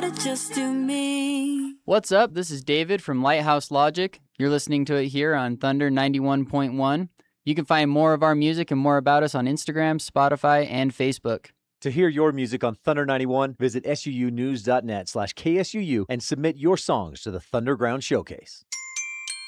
just do me. What's up? This is David from Lighthouse Logic. You're listening to it here on Thunder 91.1. You can find more of our music and more about us on Instagram, Spotify, and Facebook. To hear your music on Thunder 91, visit suunews.net/KSUU and submit your songs to the Thunderground Showcase.